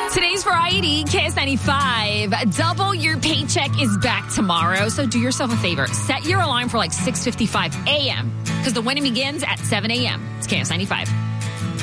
Today's variety, KS95. Double your paycheck is back tomorrow. So do yourself a favor. Set your alarm for like 6:55 a.m. because the winning begins at 7 a.m. It's KS95.